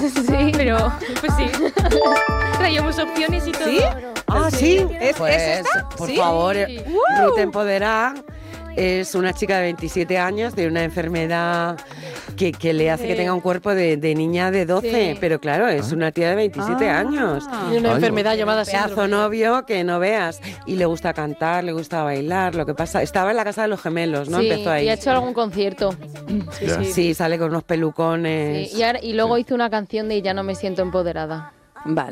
Sí, pero pues sí. Traíamos opciones y todo. ¿Sí? Ah, sí. ¿Es Pues, esta? por ¿Sí? favor, Sí. Ruth Empoderá es una chica de 27 años de una enfermedad que le hace que tenga un cuerpo de niña de 12, Sí. pero claro, es una tía de 27 años. Y una Ay, enfermedad llamada pedazo síndrome. novio que no veas. Y le gusta cantar, le gusta bailar. Lo que pasa, estaba en la casa de los gemelos, ¿no? Sí, Empezó ahí. y ha hecho algún concierto. Sí, sale con unos pelucones. Sí, y luego hizo una canción de Ya no me siento empoderada. Vale.